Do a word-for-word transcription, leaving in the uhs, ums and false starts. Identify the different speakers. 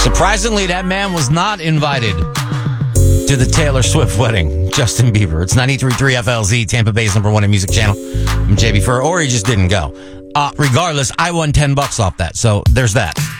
Speaker 1: Surprisingly, that man was not invited to the Taylor Swift wedding. Justin Bieber. It's ninety-three point three F L Z, Tampa Bay's number one in music channel. I'm J B Fur, or he just didn't go. Uh, regardless, I won ten bucks off that, so there's that.